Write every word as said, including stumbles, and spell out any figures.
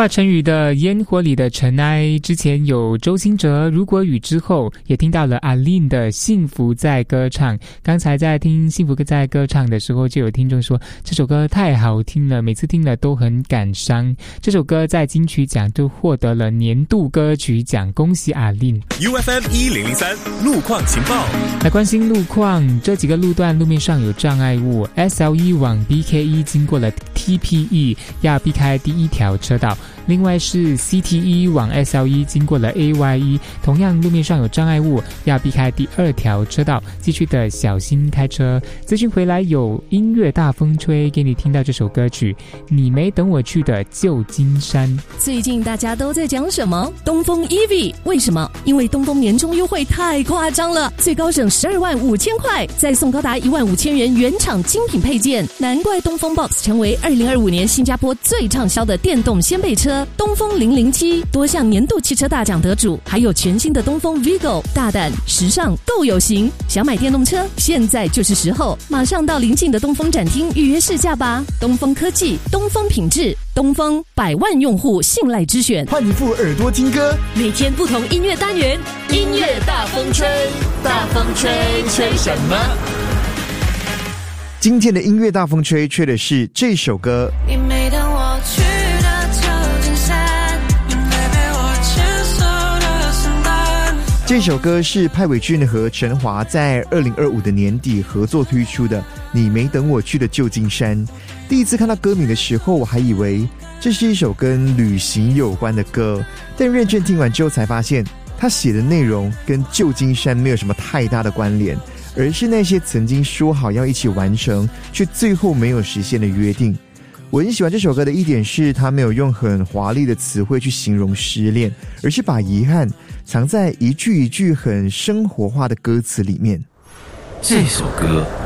华晨宇的烟火里的尘埃，之前有周兴哲如果雨之后，也听到了阿令的幸福在歌唱。刚才在听幸福在歌唱的时候，就有听众说这首歌太好听了，每次听了都很感伤。这首歌在金曲奖就获得了年度歌曲奖，恭喜阿令。 U F M 一零零三路况情报， 来关心路况，这几个路段路面上有障碍物， S L E 往 B K E 经过了 T P E 要避开第一条车道，另外是 C T E 往 S L E 经过了 A Y E， 同样路面上有障碍物，要避开第二条车道，继续的小心开车。资讯回来有音乐大风吹，给你听到这首歌曲你没等我去的旧金山。 最近大家都在讲什么？东风 E V， 为什么？因为东风年终优惠太夸张了，最高省十二万五千块，再送高达一万五千元原厂精品配件，难怪东风 Box 成为二零二五年新加坡最畅销的电动掀背车。东风零零七多项年度汽车大奖得主，还有全新的东风 Vigo， 大胆时尚够有型。想买电动车，现在就是时候，马上到邻近的东风展厅预约试驾吧。东风科技，东风品质，东风百万用户信赖之选。 换一副耳朵听歌， 每天不同音乐单元，音乐大风吹，大风吹，吹什么？ 今天的音乐大风吹吹的是这首歌。 你没等我去的旧金山，你没陪我牵手的圣诞。 这首歌是派伟俊和陈华在二零二五的年底合作推出的《你没等我去的旧金山》。第一次看到歌名的时候，我还以为这是一首跟旅行有关的歌，但认真听完之后才发现，他写的内容跟旧金山没有什么太大的关联，而是那些曾经说好要一起完成却最后没有实现的约定。我很喜欢这首歌的一点是，他没有用很华丽的词汇去形容失恋，而是把遗憾藏在一句一句很生活化的歌词里面。 这首歌